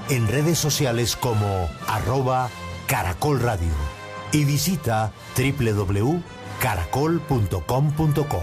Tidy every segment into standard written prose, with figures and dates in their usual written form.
en redes sociales como @Caracol Radio y visita www.caracol.com.co.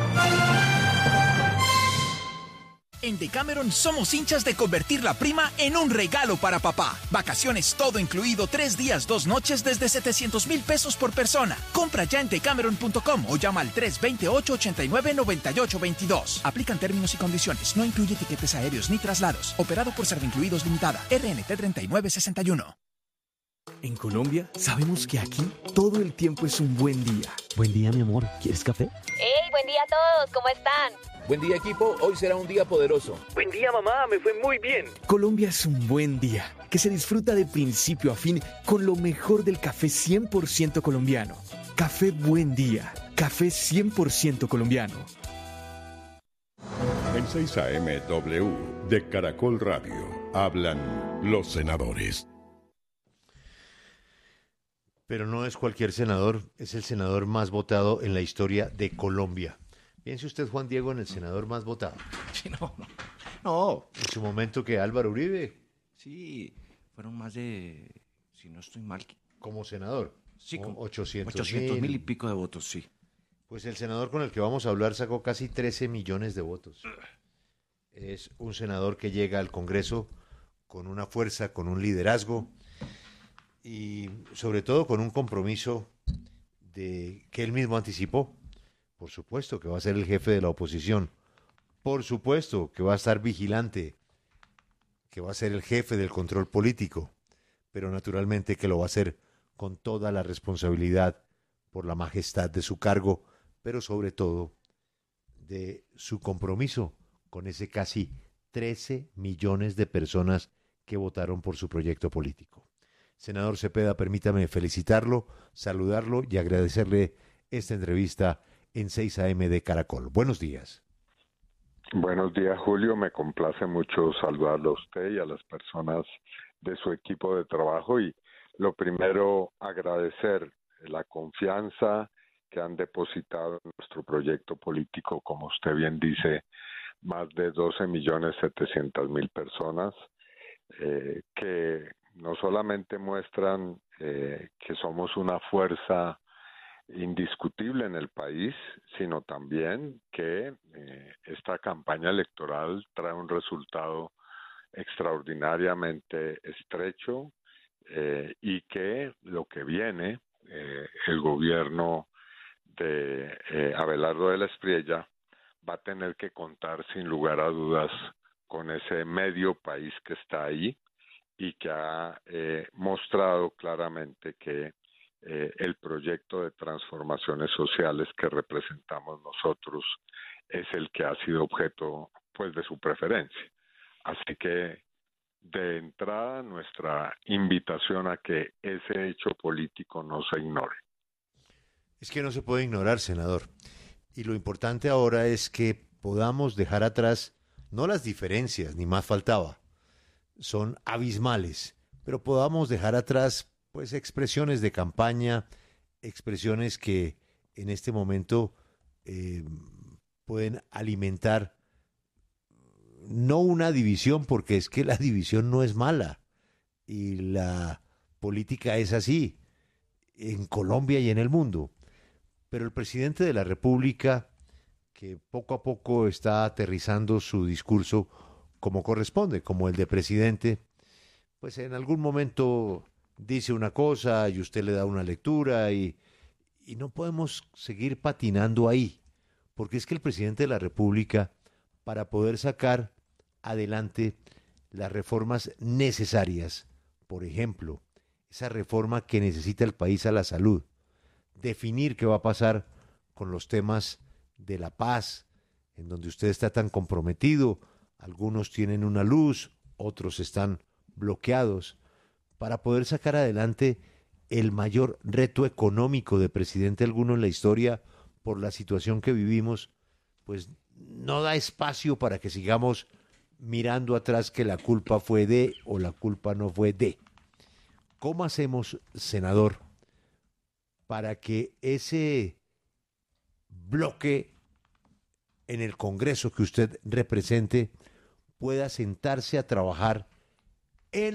En Decameron somos hinchas de convertir la prima en un regalo para papá. Vacaciones todo incluido, 3 días, 2 noches desde 700,000 pesos por persona. Compra ya en decameron.com o llama al 328-89-9822. Aplican términos y condiciones. No incluye tiquetes aéreos ni traslados. Operado por Servincluidos Limitada. RNT 3961. En Colombia sabemos que aquí todo el tiempo es un buen día. Buen día, mi amor. ¿Quieres café? ¡Hey! Buen día a todos. ¿Cómo están? Buen día, equipo. Hoy será un día poderoso. Buen día, mamá. Me fue muy bien. Colombia es un buen día que se disfruta de principio a fin con lo mejor del café 100% colombiano. Café Buen Día. Café 100% colombiano. En 6 AM W de Caracol Radio hablan los senadores. Pero no es cualquier senador, es el senador más votado en la historia de Colombia. Piense usted, Juan Diego, en el senador más votado. Sí, no. En su momento que Álvaro Uribe. Sí, fueron más de, si no estoy mal. Como senador. Sí, como 800,000 y pico de votos, sí. Pues el senador con el que vamos a hablar sacó casi 13 millones de votos. Es un senador que llega al Congreso con una fuerza, con un liderazgo y sobre todo con un compromiso que él mismo anticipó. Por supuesto que va a ser el jefe de la oposición. Por supuesto que va a estar vigilante, que va a ser el jefe del control político, pero naturalmente que lo va a hacer con toda la responsabilidad por la majestad de su cargo, pero sobre todo de su compromiso con ese casi 13 millones de personas que votaron por su proyecto político. Senador Cepeda, permítame felicitarlo, saludarlo y agradecerle esta entrevista en 6 AM de Caracol. Buenos días. Buenos días, Julio. Me complace mucho saludarlo a usted y a las personas de su equipo de trabajo. Y lo primero, agradecer la confianza que han depositado en nuestro proyecto político. Como usted bien dice, más de 12.700.000 personas que no solamente muestran que somos una fuerza indiscutible en el país, sino también que esta campaña electoral trae un resultado extraordinariamente estrecho y que lo que viene, el gobierno de Abelardo de la Espriella va a tener que contar sin lugar a dudas con ese medio país que está ahí y que ha mostrado claramente que el proyecto de transformaciones sociales que representamos nosotros es el que ha sido objeto pues de su preferencia. Así que de entrada nuestra invitación a que ese hecho político no se ignore. Es que no se puede ignorar, senador. Y lo importante ahora es que podamos dejar atrás no las diferencias, ni más faltaba, son abismales, pero podamos dejar atrás pues expresiones de campaña, expresiones que en este momento pueden alimentar no una división, porque es que la división no es mala y la política es así en Colombia y en el mundo, pero el presidente de la República, que poco a poco está aterrizando su discurso como corresponde, como el de presidente, pues en algún momento dice una cosa y usted le da una lectura y no podemos seguir patinando ahí, porque es que el presidente de la República, para poder sacar adelante las reformas necesarias, por ejemplo, esa reforma que necesita el país a la salud, definir qué va a pasar con los temas de la paz, en donde usted está tan comprometido, algunos tienen una luz, otros están bloqueados, para poder sacar adelante el mayor reto económico de presidente alguno en la historia por la situación que vivimos, pues no da espacio para que sigamos mirando atrás que la culpa fue de o la culpa no fue de. ¿Cómo hacemos, senador, para que ese bloque en el Congreso que usted represente pueda sentarse a trabajar